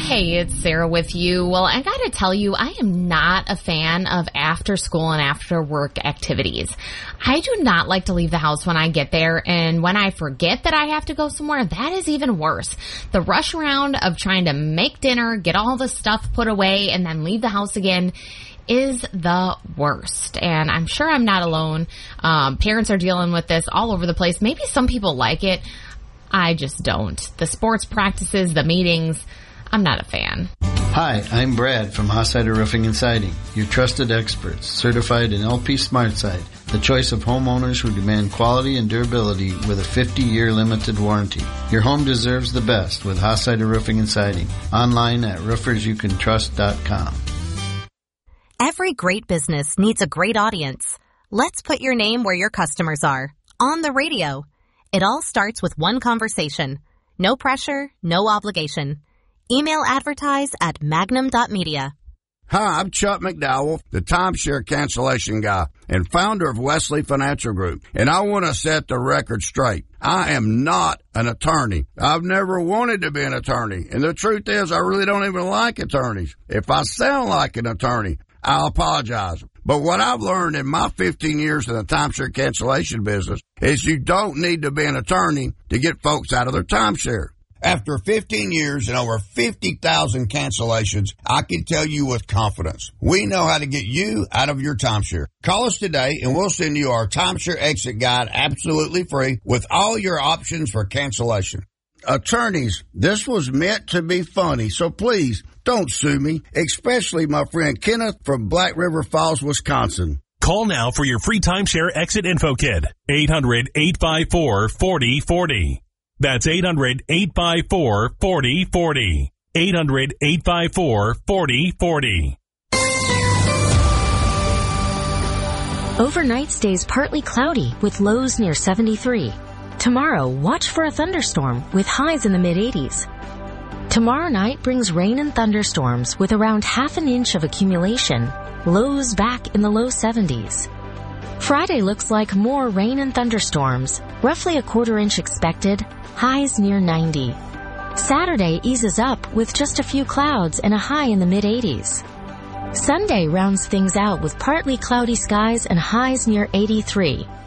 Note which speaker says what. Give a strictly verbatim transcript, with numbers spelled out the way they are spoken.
Speaker 1: Hey, it's Sarah with you. Well, I gotta tell you, I am not a fan of after school and after work activities. I do not like to leave the house when I get there, and when I forget that I have to go somewhere, that is even worse. The rush around of trying to make dinner, get all the stuff put away, and then leave the house again is the worst. And I'm sure I'm not alone. Um, parents are dealing with this all over the place. Maybe some people like it. I just don't. The sports practices, the meetings, I'm not a fan.
Speaker 2: Hi, I'm Brad from Hossider Roofing and Siding, your trusted experts, certified in L P SmartSide, the choice of homeowners who demand quality and durability with a fifty-year limited warranty. Your home deserves the best with Hossider Roofing and Siding. Online at roofers you can trust dot com.
Speaker 3: Every great business needs a great audience. Let's put your name where your customers are. On the radio. It all starts with one conversation. No pressure, no obligation. Email advertise at magnum dot media.
Speaker 4: Hi, I'm Chuck McDowell, the timeshare cancellation guy and founder of Wesley Financial Group, and I want to set the record straight. I am not an attorney. I've never wanted to be an attorney, and the truth is I really don't even like attorneys. If I sound like an attorney, I'll apologize. But what I've learned in my fifteen years in the timeshare cancellation business is you don't need to be an attorney to get folks out of their timeshare. After fifteen years and over fifty thousand cancellations, I can tell you with confidence, we know how to get you out of your timeshare. Call us today and we'll send you our timeshare exit guide absolutely free with all your options for cancellation. Attorneys, this was meant to be funny, so please don't sue me, especially my friend Kenneth from Black River Falls, Wisconsin.
Speaker 5: Call now for your free timeshare exit info kit. eight hundred, eight five four, four oh four oh. That's eight hundred, eight five four, four oh four oh. eight hundred, eight five four, four oh four oh.
Speaker 6: Overnight stays partly cloudy with lows near seventy-three. Tomorrow, watch for a thunderstorm with highs in the mid-eighties. Tomorrow night brings rain and thunderstorms with around half an inch of accumulation, lows back in the low seventies. Friday looks like more rain and thunderstorms, roughly a quarter inch expected, highs near ninety. Saturday eases up with just a few clouds and a high in the mid-eighties. Sunday rounds things out with partly cloudy skies and highs near eighty-three.